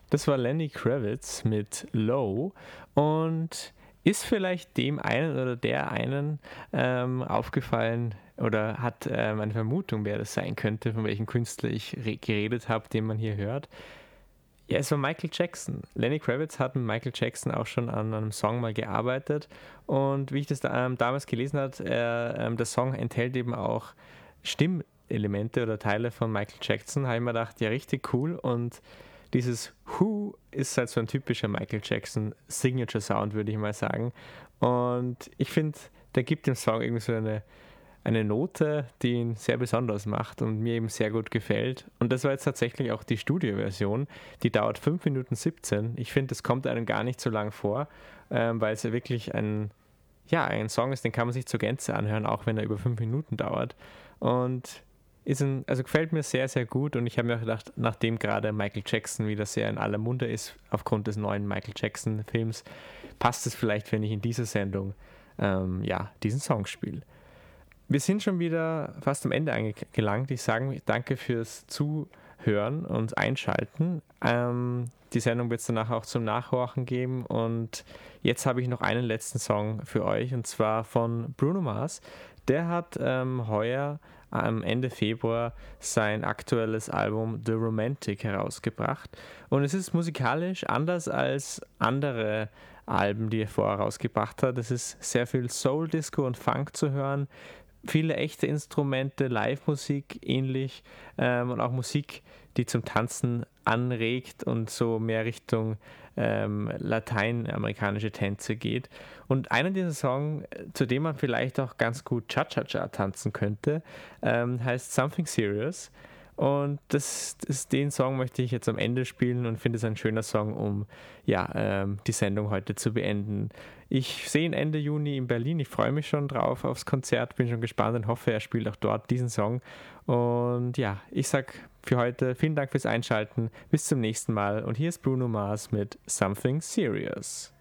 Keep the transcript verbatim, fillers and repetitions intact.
Das war Lenny Kravitz mit Low und ist vielleicht dem einen oder der einen ähm, aufgefallen oder hat ähm, eine Vermutung, wer das sein könnte, von welchem Künstler ich re- geredet habe, den man hier hört. Ja, es war Michael Jackson. Lenny Kravitz hat mit Michael Jackson auch schon an einem Song mal gearbeitet und wie ich das da, ähm, damals gelesen habe, äh, ähm, der Song enthält eben auch Stimmelemente oder Teile von Michael Jackson, habe ich mir gedacht, ja, richtig cool. Und dieses Who ist halt so ein typischer Michael Jackson Signature Sound, würde ich mal sagen. Und ich finde, der gibt dem Song irgendwie so eine, eine Note, die ihn sehr besonders macht und mir eben sehr gut gefällt. Und das war jetzt tatsächlich auch die Studioversion. Die dauert fünf Minuten siebzehn. Ich finde, das kommt einem gar nicht so lang vor, ähm, weil es ja wirklich ein, ja, ein Song ist, den kann man sich zur Gänze anhören, auch wenn er über fünf Minuten dauert. Und ist ein, also gefällt mir sehr, sehr gut und ich habe mir auch gedacht, nachdem gerade Michael Jackson wieder sehr in aller Munde ist, aufgrund des neuen Michael Jackson Films, passt es vielleicht, wenn ich in dieser Sendung ähm, ja, diesen Song spiele. Wir sind schon wieder fast am Ende angelangt. Ich sage danke fürs Zuhören und Einschalten. Ähm, die Sendung wird es danach auch zum Nachhorchen geben und jetzt habe ich noch einen letzten Song für euch und zwar von Bruno Mars. Der hat ähm, heuer am Ende Februar sein aktuelles Album The Romantic herausgebracht und es ist musikalisch anders als andere Alben, die er vorher rausgebracht hat. Es ist sehr viel Soul, Disco und Funk zu hören, viele echte Instrumente, Live-Musik ähnlich ähm, und auch Musik, die zum Tanzen anregt und so mehr Richtung ähm, lateinamerikanische Tänze geht. Und einer dieser Songs, zu dem man vielleicht auch ganz gut Cha-Cha-Cha tanzen könnte, ähm, heißt Something Serious. Und das, das, den Song möchte ich jetzt am Ende spielen und finde es ein schöner Song, um ja, ähm, die Sendung heute zu beenden. Ich sehe ihn Ende Juni in Berlin. Ich freue mich schon drauf aufs Konzert, bin schon gespannt und hoffe, er spielt auch dort diesen Song. Und ja, ich sage für heute vielen Dank fürs Einschalten. Bis zum nächsten Mal. Und hier ist Bruno Mars mit Something Serious.